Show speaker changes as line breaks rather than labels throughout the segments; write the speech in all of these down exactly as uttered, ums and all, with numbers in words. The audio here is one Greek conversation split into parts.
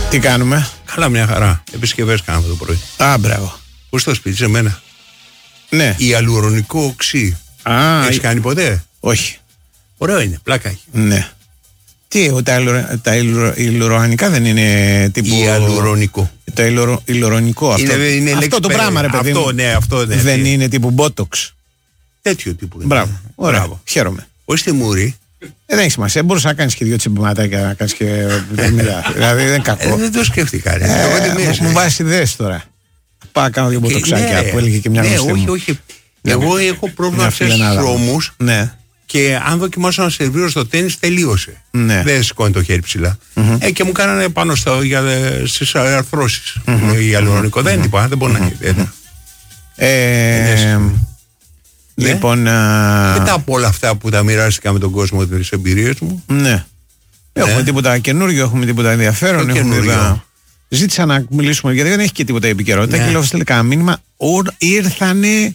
Τι κάνουμε?
Καλά, μια χαρά. Επισκευές κάναμε το πρωί.
Α, μπράβο.
Πώς το σπίτι σε μένα?
Ναι.
Ιαλουρονικό οξύ.
Α,
Έχεις
η...
κάνει ποτέ?
Όχι.
Ωραίο είναι, πλάκα έχει.
Ναι. Τι, τα, ηλουρο, τα ηλουρο, ηλουρονικά δεν είναι τύπου.
Ιαλουρονικό.
Το ηλουρο, ηλουρονικό αυτό.
Είναι, είναι
αυτό το
πέρα.
πράγμα, ρε παιδί.
Αυτό,
μου,
ναι, αυτό ναι.
δεν
ναι.
είναι τύπου μπότοξ.
Τέτοιο τύπου.
Μπράβο. Ωραία. Μπράβο. Χαίρομαι.
Όχι στη μούρη.
Ε, δεν έχει σημασία. Μπορούσε να κάνει και δύο τσιμπηματάκια να κάνει και. Δηλαδή δεν είναι κακό.
Ε, δεν το σκέφτηκα. Ρε.
Ε,
ε,
μου βάζει ιδέε τώρα. Πάω να κάνω δύο μποτοξάκια που έλεγε και μια
ναι,
γνωστή.
όχι,
μου.
όχι. Εγώ έχω πρόβλημα σε δρόμους.
Ναι.
Και αν δοκιμάσω να σερβίρω στο τένις, τελείωσε.
Ναι.
Δεν σηκώνει το χέρι ψηλά. Mm-hmm. Ε, και μου κάνανε πάνω στο, για, στις αρθρώσεις. Mm-hmm. Ιαλουρονικό. Mm-hmm. Δεν τίποτα, δεν μπορεί mm-hmm. να έχει ιδιαίτερα.
Ε, ε, λοιπόν.
Α... Μετά από όλα αυτά που τα μοιράστηκα με τον κόσμο, τις εμπειρίες μου.
Ναι. Έχουμε ναι. τίποτα καινούριο, έχουμε τίποτα ενδιαφέρον. Έχουμε τα... Ζήτησα να μιλήσουμε γιατί δεν έχει και τίποτα επικαιρότητα. Ναι. Και λέω στέλνει κανένα μήνυμα. Ήρθανε.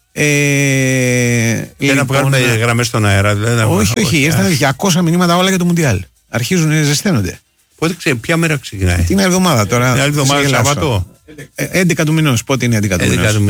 Ε,
δεν λοιπόν, να βγάλουμε γραμμές στον αέρα, δηλαδή.
Όχι, όχι, ήρθαν διακόσια μηνύματα όλα για το Μουντιάλ. Αρχίζουν, ζεσταίνονται.
Πότε ξέρει, ποια μέρα ξεκινάει?
Την εβδομάδα τώρα.
Την άλλη εβδομάδα, Σαββατό.
έντεκα του μηνός. Πότε είναι έντεκα του μηνός?
έντεκα του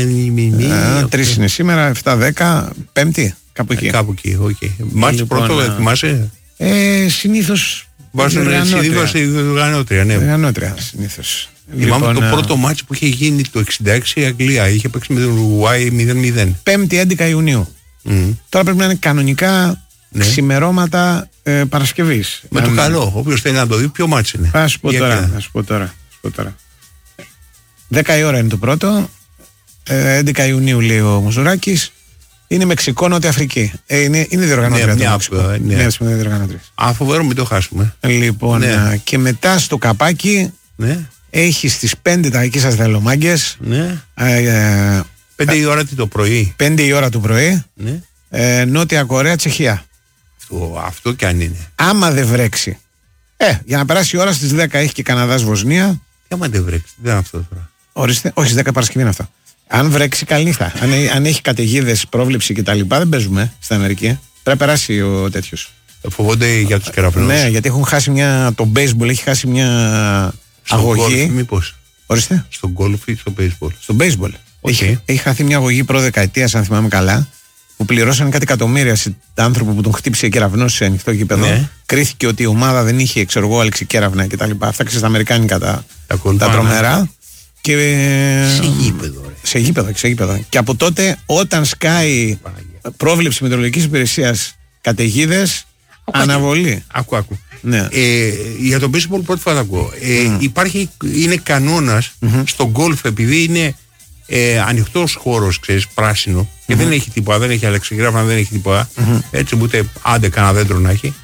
μηνός.
Τρεις είναι σήμερα, εφτά δέκα, Πέμπτη. Κάπου εκεί.
Κάπου εκεί, οκ. Μάρτιο πρώτο, θυμάσαι?
Συνήθως.
Συνήθως η διοργανώτρια, ναι.
Διοργανώτρια, συνήθως.
Θυμάμαι λοιπόν, το πρώτο μάτσο που είχε γίνει το εξήντα έξι η Αγγλία. Είχε παίξει με τον Ουρουάη μηδέν μηδέν.
Πέμπτη έντεκα Ιουνίου. Mm. Τώρα πρέπει να είναι κανονικά ναι. ξημερώματα ε, Παρασκευής.
Με αν... το καλό. Όποιος θέλει να το δει, ποιο μάτσο είναι?
Θα σου πω τώρα. Θα σου πω τώρα. τώρα. δέκα η ώρα είναι το πρώτο. Ε, έντεκα Ιουνίου λέει ο Μουζουράκης. Είναι Μεξικό, Νότια Αφρική. Ε, είναι, είναι διοργανώτρια. Ναι, το ναι. Ναι, ναι.
Α, φοβερό, μην το χάσουμε.
Λοιπόν, ναι. Και μετά στο καπάκι.
Ναι.
Έχει στις πέντε τα εκεί σας δελομάγκες.
Ναι.
Ε,
πέντε η ώρα το πρωί.
πέντε η ώρα το πρωί.
Ναι.
Ε, Νότια Κορέα, Τσεχία.
Αυτό, αυτό κι αν είναι.
Άμα δεν βρέξει. Ε, για να περάσει η ώρα στις δέκα έχει και Καναδάς Βοσνία.
Και άμα δεν βρέξει. Δεν είναι αυτό τώρα.
Ορίστε. Όχι, στις δέκα Παρασκευή είναι αυτό. Αν βρέξει, καλή νύχτα. αν, αν έχει καταιγίδες, πρόβλεψη κτλ. Δεν παίζουμε στην Αμερική. Πρέπει να περάσει ο τέτοιος.
Φοβόνται για τους κεραυνούς.
Ναι, γιατί έχουν χάσει μια. Το baseball έχει χάσει μια.
Στο αγωγή. Μήπως.
Ορίστε.
Στο γκολφ ή στο baseball?
Στο baseball. Okay. Έχει, έχει χαθεί μια αγωγή προδεκαετίας, αν θυμάμαι καλά, που πληρώσαν κάτι εκατομμύρια σε άνθρωπο που τον χτύπησε κεραυνός σε ανοιχτό γήπεδο. Ναι. Κρίθηκε ότι η ομάδα δεν είχε, ξέρω εγώ, άλεξη κέραυνα κτλ. Φτάξε στα αμερικάνικα τα, τα, τα τρομερά. Και,
σε γήπεδο. Ρε.
Σε γήπεδο, σε γήπεδο. Και από τότε, όταν σκάει πρόβλεψη μετεωρολογικής υπηρεσίας καταιγίδες, αναβολή.
Άκου, άκου.
Ναι.
Ε, για τον baseball πρώτη φορά ακούω. Ε, mm. Υπάρχει, είναι κανόνας mm-hmm. στο γκολφ, επειδή είναι ε, ανοιχτός χώρος, ξέρεις, πράσινο mm-hmm. και δεν έχει τίποτα, δεν έχει αλεξιγράφανα, δεν έχει τίποτα. Mm-hmm. Έτσι, ούτε άντε κανένα δέντρο να έχει.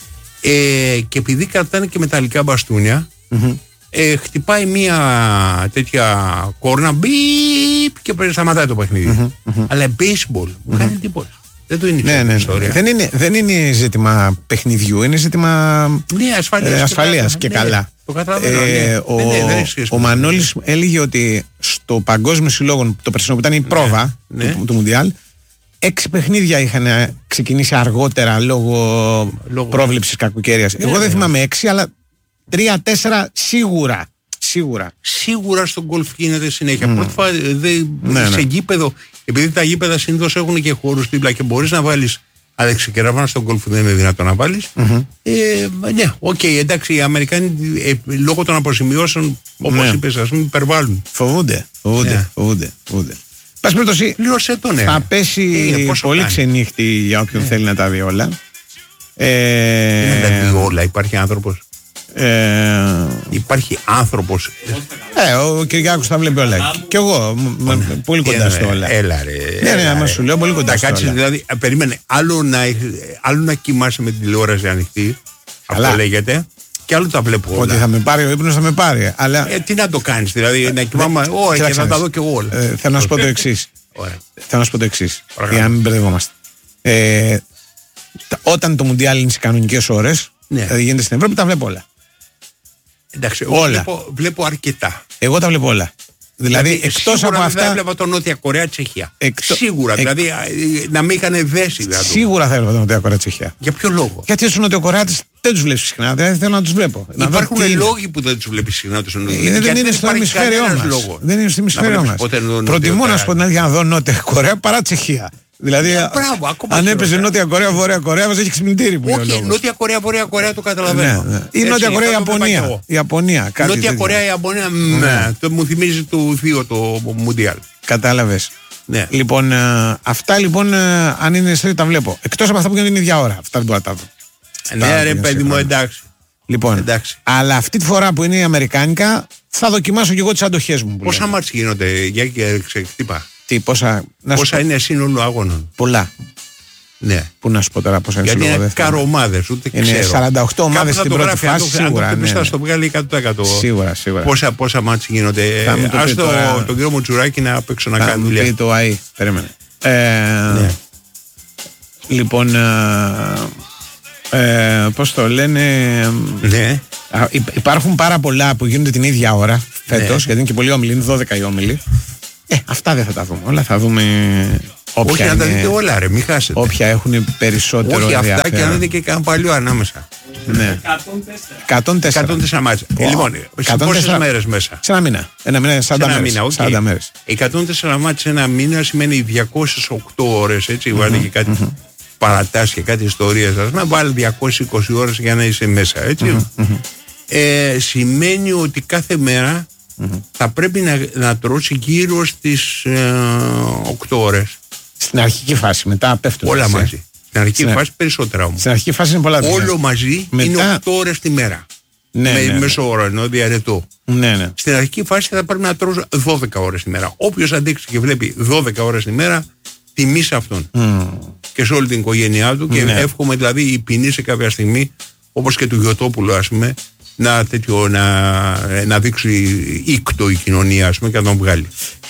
Ε, και επειδή κρατάνε και μεταλλικά μπαστούνια, mm-hmm. ε, χτυπάει μία τέτοια κόρνα, μπιπ, και σταματάει το παιχνίδι. Mm-hmm. Αλλά baseball μου κάνει mm-hmm. τίποτα. Δεν το είναι ναι, ναι, ιστορία. Δεν είναι,
δεν είναι ζήτημα παιχνιδιού, είναι ζήτημα
ναι, ασφαλείας, ε,
ασφαλείας και, και
ναι,
καλά.
Το καταλαβαίνω. Ε, ναι.
Ο,
ναι, ναι, δεν
ο Μανώλης έλεγε ότι στο Παγκόσμιο Συλλόγο, το περσινό που ήταν η πρόβα ναι, ναι. του, του Μουντιάλ, έξι παιχνίδια είχαν ξεκινήσει αργότερα λόγω, λόγω... πρόβλεψης κακοκαιρίας. Ναι, Εγώ δεν ναι. θυμάμαι έξι, αλλά τρία-τέσσερα σίγουρα. Σίγουρα.
Σίγουρα στον γκολφ γίνεται συνέχεια. Mm. Πρώτη φορά δε, ναι, σε ναι. γήπεδο, επειδή τα γήπεδα συνήθως έχουν και χώρους δίπλα και μπορείς να βάλεις αλεξικεραυνά, στον γκολφ δεν είναι δυνατόν να βάλεις. Mm-hmm. Ε, ναι, οκ, okay, εντάξει, οι Αμερικάνοι ε, λόγω των αποζημιώσεων, όπως ναι. είπες, ας πούμε, υπερβάλλουν.
Φοβούνται, φοβούνται, ναι. φοβούνται. φοβούνται. Πας περιπτώσει,
ναι.
θα πέσει ε, πολύ κάνει. ξενύχτη για όποιον ναι. θέλει να τα δει όλα. Ε,
δεν τα δει όλα, υπάρχει άνθρωπος.
Ε...
Υπάρχει άνθρωπος.
Ε, ο Κυριάκος τα βλέπει όλα. Κι εγώ, μ, πολύ κοντά στο όλα.
Έλα ρε.
Ναι, ναι, άμα σου λέω πολύ κοντά στο όλα.
Δηλαδή, περίμενε, άλλο να, άλλο να κοιμάσαι με την τηλεόραση ανοιχτή, αυτό λέγεται, και άλλο τα βλέπω όλα.
Ότι θα με πάρει ο ύπνος, θα με πάρει. Αλλά...
Ε, τι να το κάνεις, δηλαδή, να κοιμάμαι, όχι, και θα τα δω κι εγώ όλα.
Ε, θέλω να σου πω το εξής. Θέλω να σου πω το εξής, για να μην μπερδευόμαστε. Ε, όταν το Μουντιάλ είναι σε κανονικές ώρες, δηλαδή γίνεται στην Ευρώπη, τα βλέπω όλα.
Εντάξει, εγώ βλέπω, βλέπω αρκετά.
Εγώ τα βλέπω όλα. Δηλαδή, εκτός από αυτά.
Θα έβλεπα το Νότια Κορέα Τσεχία.
Εκτο...
Σίγουρα. Εκ... Δηλαδή, να μην είχαν δέσει. Δηλαδή.
Σίγουρα θα έβλεπα το Νότια Κορέα Τσεχία.
Για ποιο λόγο?
Γιατί στου Νοτιοκορεάτες δεν του βλέπει συχνά. Δεν θέλω να του βλέπω.
Υπάρχουν
να
λόγοι που δεν του βλέπει συχνά του
Νοτιοκορεάτες. Δεν είναι στο ημισφαίριό μα. Δεν είναι στο ημισφαίριό μα. Προτιμώ να σου πω την αλήθεια να δω Νότια Κορέα παρά Τσεχία. Δηλαδή,
Μπράβο,
αν έπαιζε Νότια Κορέα, Βόρεια Κορέα, μα έχει ξυπνητήρι που
όχι, Νότια Κορέα, Βόρεια Κορέα το καταλαβαίνω.
Ναι, ναι. Ή Νότια Κορέα, Ιαπωνία. Ιαπωνία
Νότια Κορέα, Ιαπωνία. Ναι. Το μου θυμίζει του θείο το Μουντιάλ.
Κατάλαβε.
Ναι.
Λοιπόν, ε, αυτά λοιπόν, ε, αν είναι σε τα βλέπω. Εκτός από αυτά που γίνονται την ίδια ώρα. Αυτά δεν μπορώ να τα δω.
Ναι, ρε παιδί μου, εντάξει.
Λοιπόν,
εντάξει.
Αλλά αυτή τη φορά που είναι η αμερικάνικα, θα δοκιμάσω και εγώ τις αντοχές μου.
Πόσα μάτς γίνονται, για και χτύπα.
Τι, πόσα,
πόσα είναι σύνολο αγώνων?
Πολλά.
Ναι.
Πού να σου πω τώρα πόσα είναι
σύνολο?
Γιατί
είναι καρομάδες, ούτε
είναι
ξέρω.
σαράντα οκτώ ομάδες στην πρώτη φάση, σίγουρα.
Αν το στο βγάλει εκατό τοις εκατό.
Σίγουρα, σίγουρα.
Πόσα, πόσα μάτς γίνονται. Ας το, τώρα... τον κύριο Μουτσουράκη να παίξω να κάνει δουλειά.
Θα μου πει το ΑΕ, περίμενε. Ε, ναι. Λοιπόν, ε, ε, πώς το λένε...
Ναι.
Υπάρχουν πάρα πολλά που γίνονται την ίδια ώρα φέτος, ναι. Γιατί είναι και πολλοί όμιλοι, είναι δώδεκα οι όμιλοι. Ε, αυτά δεν θα τα δούμε όλα, θα δούμε... Όποια
όχι
είναι,
να τα δείτε όλα ρε, μην χάσετε.
Όποια έχουν περισσότερο
όχι
ενδιαφέρον.
Αυτά και αν δείτε και κανένα παλιό ανάμεσα.
Ναι. εκατόν τέσσερα.
εκατόν τέσσερα μάτια. Oh. Λοιπόν, σε πόσες μέρες μέσα?
Σε ένα μήνα. Ένα μήνα, σαράντα μέρες.
Okay.
σαράντα μέρες.
εκατόν τέσσερα μάτια σε ένα μήνα σημαίνει διακόσιες οκτώ ώρες, έτσι, mm-hmm. βάλτε και κάτι mm-hmm. παρατάσεις και κάτι ιστορίες. Να βάλει διακόσιες είκοσι ώρες για να είσαι μέσα, έτσι. Mm-hmm. Ε, σημαίνει ότι κάθε μέρα mm-hmm. θα πρέπει να, να τρώσει γύρω στις ε, οκτώ ώρες.
Στην αρχική φάση, μετά πέφτουν.
Όλα μαζί. Στην αρχική
στην...
φάση περισσότερα όμως.
Στην αρχική φάση είναι πολλά
δουλειά. Όλο μαζί μετά... είναι οκτώ ώρες τη μέρα.
Ναι,
με
ναι, ναι.
μέσο όρο, ενώ διαρρετό.
Ναι, ναι.
Στην αρχική φάση θα πρέπει να τρως δώδεκα ώρες τη μέρα. Όποιος αντέξει και βλέπει δώδεκα ώρες τη μέρα, τιμή σε αυτόν. Mm. Και σε όλη την οικογένειά του. Και ναι. εύχομαι δηλαδή η ποινή σε κάποια στιγμή, όπως και του Γιωτόπουλου, ας πούμε, να, τέτοιο, να, να δείξει ήκτο η κοινωνία, ας πούμε, και να τον βγάλει.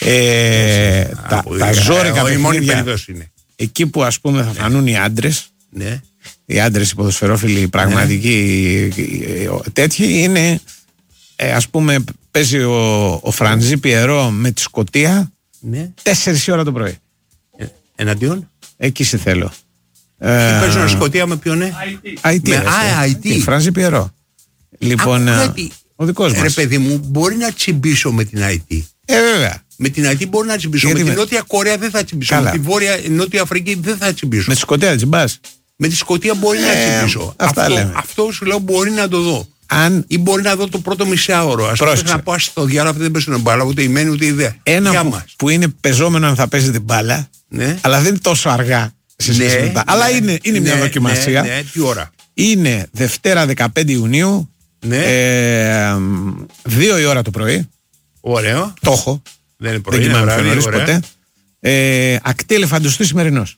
Ε, τα, από, τα ζόρικα παιχνίδια,
είναι.
Εκεί που ας πούμε θα φανούν οι άντρες,
ναι.
οι άντρες οι ποδοσφαιρόφιλοι πραγματικοί ναι. τέτοιοι είναι, ε, ας πούμε παίζει ο, ο Φραντζή Πιερό με τη Σκωτία
ναι.
τέσσερις ώρα το πρωί.
Ε, εναντίον? Εκεί
σε θέλω.
Ε, παίζουν Σκωτία με ποιον είναι?
άι τι.
άι τι.
Φραντζή Πιερό. Λοιπόν, ο δικός μας.
Ρε παιδί μου, μπορεί να τσιμπήσω με την άι τι.
Ε, βέβαια.
Με την άι τι μπορεί να τσιμπήσω. Γιατί με την Νότια Κορέα δεν θα τσιμπήσω. Καλά. Με τη Βόρεια Νότια Αφρική δεν θα τσιμπήσω.
Με τη Σκωτία δεν τσιμπάς?
Με τη Σκωτία μπορεί ε, να τσιμπήσω.
Αυτά
αυτό,
λέμε.
αυτό σου λέω μπορεί να το δω.
Αν...
Ή μπορεί να δω το πρώτο μισάωρο. Ας πούμε να πάω στο διάλογο, δεν παίζουν μπάλα, ούτε η μένη ούτε η ιδέα.
Ένα που, που είναι πεζόμενο αν θα παίζει την μπάλα, ναι. Αλλά δεν είναι τόσο αργά σε σχέση
ναι,
με τα. Αλλά είναι, είναι
ναι,
μια δοκιμασία.
Ναι, ναι, τι ώρα?
Είναι Δευτέρα δεκαπέντε Ιουνίου.
Ναι.
Ε, δύο η ώρα το πρωί.
Ωραίο.
Το έχω.
Δεν είναι πρωί, δεν κοιμάμαι πιο νωρίς
ποτέ. Ε, ακτή ελεφαντοστού σημερινός.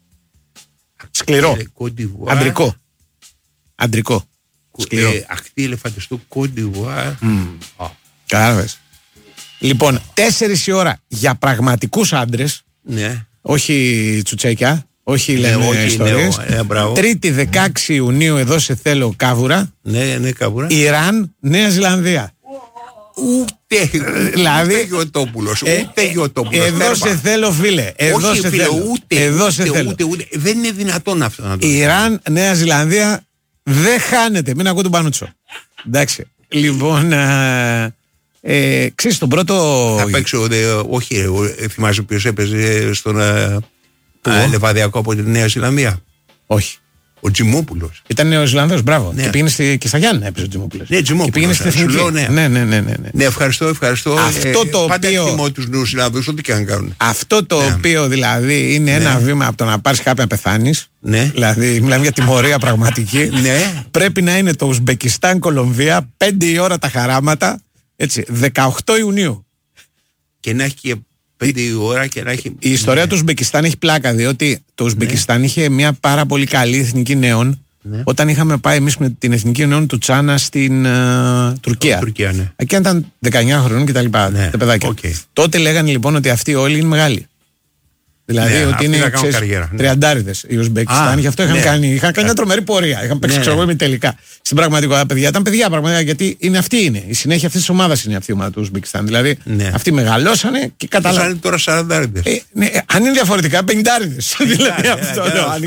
Σκληρό. Αντρικό. Αντρικό. Σκληρό.
Ε, ακτή ελεφαντοστού Κοντιβουάρ.
Mm. Κατάλαβες. Λοιπόν, τέσσερις η ώρα για πραγματικούς άντρες.
Ναι.
Όχι τσουτσέκια. Όχι, ναι, λένε
όχι,
ιστορίες.
Ναι, ναι,
Τρίτη δεκαέξι Ιουνίου εδώ σε θέλω Κάβουρα.
Ναι, ναι, Κάβουρα.
Ιράν, Νέα Ζηλανδία.
Ούτε,
δηλαδή,
ούτε Γιωτόπουλος, ε, ούτε Γιωτόπουλος.
Εδώ σε θέλω φίλε. Εδώ
όχι
σε
φίλε,
θέλω.
ούτε,
εδώ
ούτε,
σε
ούτε,
θέλω.
Ούτε, ούτε, δεν είναι δυνατόν αυτό να το
δει. Ιράν, Νέα Ζηλανδία δεν χάνεται. Μην ακούω τον Πανούτσο. Εντάξει. Λοιπόν, ε, ε, ξέρεις τον πρώτο...
Θα παίξω, δε, όχι, ε, θυμάσαι ποιος έπαιζε στον ε, ε, Λεβαδιακό από τη Νέα Ζηλανδία.
Όχι.
Ο Τζιμόπουλος.
Ήταν Νεοζηλανδός, μπράβο.
Ναι.
Και πήγαινε στη, και στα Γιάννα έπαιζε ο Τζιμόπουλος.
Ναι, Τζιμόπουλος.
Και πήγαινε στη Εθνική.
Λέω, ναι.
Ναι, ναι, ναι, ναι, ναι.
Ναι, ευχαριστώ, ευχαριστώ.
Αυτό
ε,
το
πάντα
οποίο...
εκτιμώ τους Νεοζηλανδούς, ό,τι και αν κάνουν.
Αυτό το
ναι.
οποίο δηλαδή είναι ναι. ένα βήμα από το να πάρεις κάποια να πεθάνεις.
Ναι.
Δηλαδή, μιλάμε για τιμωρία πραγματική.
Ναι.
Πρέπει να είναι το Ουσμπεκιστάν, Κολομβία, πέντε η ώρα τα χαράματα. Έτσι, δεκαοκτώ Ιουνίου.
Και να έχει και πέντε η ώρα και να έχει...
Η ιστορία ναι. του Ουσμπεκιστάν έχει πλάκα, διότι το Ουσμπεκιστάν ναι. είχε μια πάρα πολύ καλή εθνική νέων ναι. όταν είχαμε πάει εμείς με την εθνική νέων του Τσάνα στην uh, Τουρκία.
Τουρκία ναι.
Εκεί ήταν δεκαεννιά χρονών και τα λοιπά,
ναι.
τα παιδάκια.
Okay.
Τότε λέγανε λοιπόν ότι αυτοί όλοι είναι μεγάλοι. Δηλαδή
ναι,
ότι είναι τριαντάριδες οι Ουσμπεκιστάν, γι' αυτό είχαν, ναι. κάνει, είχαν κάνει μια τρομερή πορεία. Είχαν παίξει, ναι. ξέρω εγώ, με τελικά. Στην πραγματικότητα, παιδιά, ήταν παιδιά πραγματικά, γιατί είναι αυτή είναι. Η συνέχεια αυτή τη ομάδα είναι αυτή η ομάδα του Ουσμπεκιστάν. Δηλαδή ναι. αυτοί μεγαλώσανε και καταλάβανε.
Είναι τώρα σαραντάριδες.
Ε, ναι, αν είναι διαφορετικά, πενηντάριδες. Δηλαδή αυτό.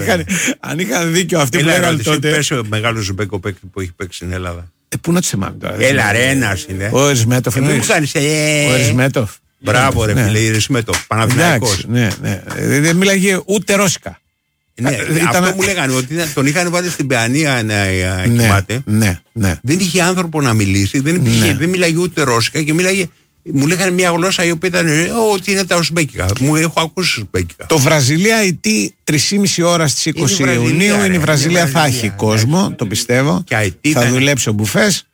Αν είχαν δίκιο αυτοί που λέγανε τότε.
Πες ο μεγάλος Ουσμπέκο παίκτη που έχει παίξει στην Ελλάδα.
Πού να του θυμάμαι τώρα.
Έλα, ρε, ένας είναι.
Ο Ερσμέτοφ. Ο Ερσμέτοφ.
Μπράβο, ρε φίλε, Ερσμέτοφ. Παναθηναϊκός.
Ναι, ναι. Δεν μιλάγε ούτε ρώσικα.
Ναι, αυτό μου λέγανε ότι τον είχαν βάλει στην Παιανία να κοιμάται.
Ναι, ναι.
Δεν είχε άνθρωπο να μιλήσει, δεν μιλάγε ούτε ρώσικα και μίλαγε. Μου λέγανε μια γλώσσα η οποία ήταν ότι είναι τα Ουσμπέκικα. Μου έχω ακούσει Ουσμπέκικα.
Το Βραζιλία-Αιτή τρεις και μισή ώρα στις είκοσι Ιουνίου. Είναι η Βραζιλία, θα έχει κόσμο, το πιστεύω. Θα δουλέψει ο Μπουφές.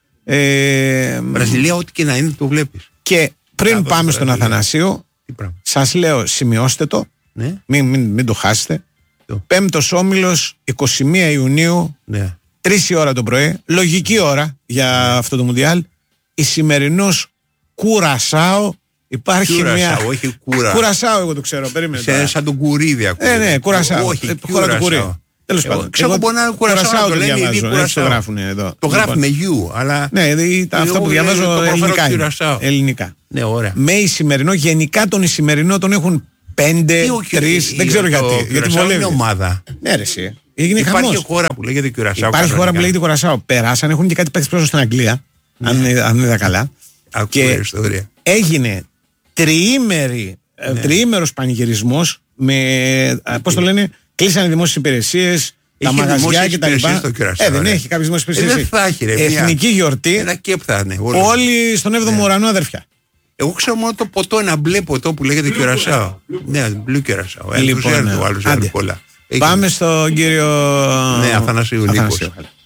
Βραζιλία, ό,τι και να είναι, το βλέπεις.
Και πριν πάμε στον Αθανασίου, σας λέω, σημειώστε το, μην το χάσετε. Πέμπτος όμιλος, είκοσι μία Ιουνίου, τρεις η ώρα το πρωί. Λογική ώρα για αυτό το Μουντιάλ. Η σημερινός Κουρασάο. Υπάρχει
Κουρασάο,
μια.
Όχι κούρα.
Κουρασάο, εγώ το ξέρω. Περίμενε.
Σε, σαν τον Κουρίδη ακούω.
Ναι, ναι, Κουρασάο.
Όχι,
χώρα του Κουρί. Τέλος πάντων.
Ξέρω μπορεί να είναι Κουρασάο.
Το διαβάζω. Το γράφουν εδώ.
Το γράφει με γιου, αλλά.
Ναι, αυτό που διαβάζω ελληνικά. Ελληνικά.
Ναι, ωραία.
Με Ισημερινό, γενικά τον Ισημερινό τον έχουν πέντε, τρεις, δεν ξέρω γιατί. Γιατί βολεύει.
Είναι ομάδα.
Ναι, ρε, εσύ. Έγινε
Υπάρχει
χαμός.
χώρα που λέγεται Κουρασάο.
Υπάρχει χώρα που λέγεται Κουρασάο. Περάσαν, έχουν και κάτι παίξει πρόσωπο στην Αγγλία. Αν είδα καλά. Και έγινε τριήμερη, ναι. τριήμερος πανηγυρισμός με, πώς το λένε, κλείσανε δημόσιες υπηρεσίες, τα μαγαζιά και τα λοιπά. Ε, δεν έχει κάποιες δημόσιες υπηρεσίες.
Ε, δεν θα έχει, ρε,
εθνική μια... γιορτή.
Ένα κέπθανε.
Όλοι στον έβδομο ναι. ουρανό, αδερφιά.
Εγώ ξέρω μόνο το ποτό, ένα μπλε ποτό που λέγεται Κουρασάο. Ναι, μπλε Κουρασάο.
Λοιπόν, ναι.
Πάμε
στον κύριο
ναι, Αθανασίου.